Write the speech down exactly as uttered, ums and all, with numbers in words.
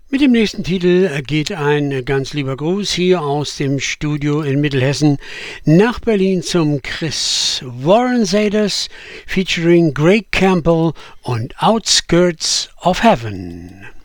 Mit dem nächsten Titel geht ein ganz lieber Gruß hier aus dem Studio in Mittelhessen nach Berlin zum Chris. Warren Zaders featuring Greg Campbell und Outskirts of Heaven.